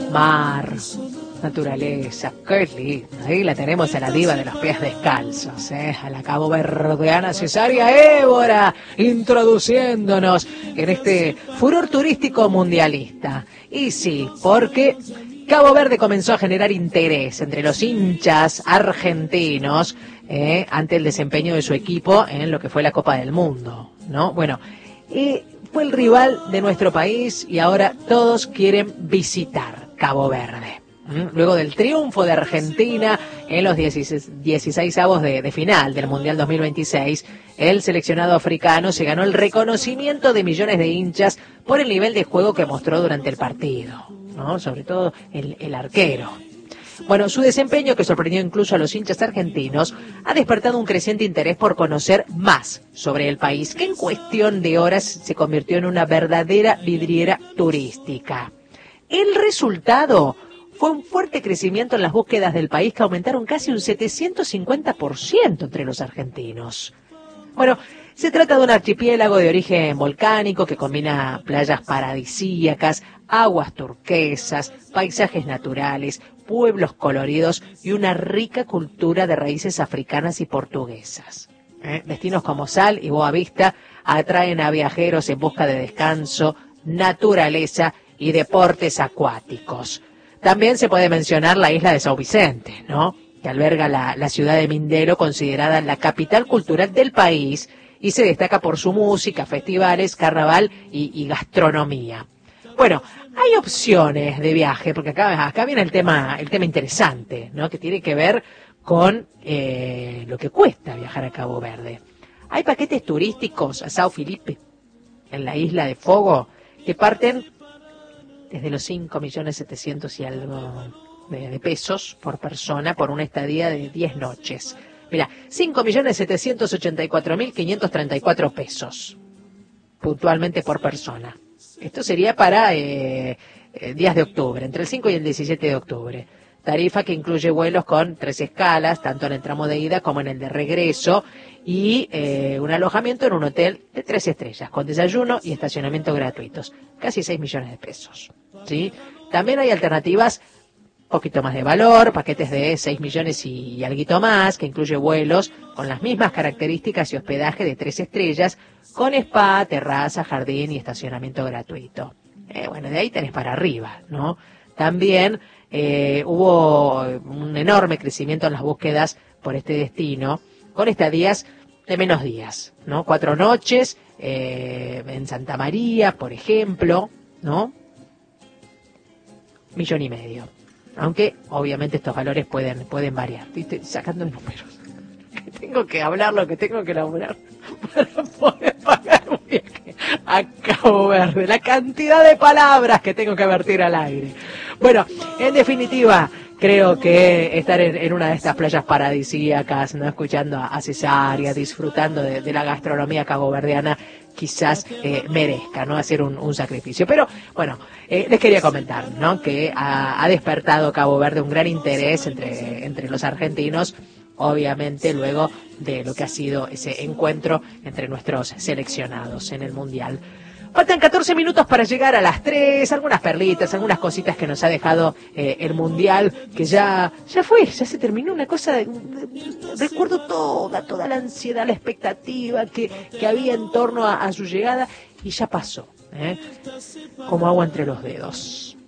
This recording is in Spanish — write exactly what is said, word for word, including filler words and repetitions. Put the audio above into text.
mar, naturaleza, qué lindo. Ahí la tenemos a la diva de los pies descalzos, ¿eh? A la caboverdiana Cesárea Évora, introduciéndonos en este furor turístico mundialista. Y sí, porque Cabo Verde comenzó a generar interés entre los hinchas argentinos eh, ante el desempeño de su equipo en lo que fue la Copa del Mundo, ¿no? Bueno, eh, fue el rival de nuestro país y ahora todos quieren visitar Cabo Verde. Luego del triunfo de Argentina en los dieciseisavos de, de final del Mundial dos mil veintiséis, el seleccionado africano se ganó el reconocimiento de millones de hinchas por el nivel de juego que mostró durante el partido, ¿no? Sobre todo el, el arquero. Bueno, su desempeño, que sorprendió incluso a los hinchas argentinos, ha despertado un creciente interés por conocer más sobre el país, que en cuestión de horas se convirtió en una verdadera vidriera turística. El resultado fue un fuerte crecimiento en las búsquedas del país, que aumentaron casi un setecientos cincuenta por ciento entre los argentinos. Bueno, se trata de un archipiélago de origen volcánico que combina playas paradisíacas, aguas turquesas, paisajes naturales, pueblos coloridos y una rica cultura de raíces africanas y portuguesas. ¿Eh? Destinos como Sal y Boa Vista atraen a viajeros en busca de descanso, naturaleza y deportes acuáticos. También se puede mencionar la isla de São Vicente, ¿no? Que alberga la, la ciudad de Mindelo, considerada la capital cultural del país, y se destaca por su música, festivales, carnaval y, y gastronomía. Bueno, hay opciones de viaje, porque acá, acá viene el tema, el tema interesante, ¿no? Que tiene que ver con eh, lo que cuesta viajar a Cabo Verde. Hay paquetes turísticos a São Felipe, en la isla de Fogo, que parten desde los cinco millones setecientos y algo de, de pesos por persona por una estadía de diez noches. Mira, cinco millones setecientos ochenta y cuatro mil quinientos treinta y cuatro pesos, puntualmente por persona. Esto sería para eh, eh, días de octubre, entre el cinco y el diecisiete de octubre. Tarifa que incluye vuelos con tres escalas, tanto en el tramo de ida como en el de regreso, y eh, un alojamiento en un hotel de tres estrellas, con desayuno y estacionamiento gratuitos. Casi seis millones de pesos. ¿Sí? También hay alternativas un poquito más de valor, paquetes de seis millones y, y alguito más, que incluye vuelos con las mismas características y hospedaje de tres estrellas, con spa, terraza, jardín y estacionamiento gratuito. Eh, bueno, de ahí tenés para arriba, ¿no? También eh, hubo un enorme crecimiento en las búsquedas por este destino, con estadías de menos días, ¿no? Cuatro noches eh, en Santa María, por ejemplo, ¿no? Millón y medio. Aunque, obviamente, estos valores pueden, pueden variar. Estoy sacando números. Que tengo que hablar lo que tengo que elaborar para poder pagar un viaje a Cabo Verde. La cantidad de palabras que tengo que vertir al aire. Bueno, en definitiva, creo que estar en, en una de estas playas paradisíacas, no, escuchando a, a Cesárea, disfrutando de, de la gastronomía caboverdiana, quizás eh, merezca, ¿no?, hacer un, un sacrificio. Pero, bueno, eh, les quería comentar, ¿no?, que ha, ha despertado Cabo Verde un gran interés entre, entre los argentinos, obviamente luego de lo que ha sido ese encuentro entre nuestros seleccionados en el Mundial. Faltan catorce minutos para llegar a las tres, algunas perlitas, algunas cositas que nos ha dejado eh, el Mundial, que ya ya fue, ya se terminó, una cosa, de, de, recuerdo toda, toda la ansiedad, la expectativa que, que había en torno a, a su llegada, y ya pasó, ¿eh? Como agua entre los dedos.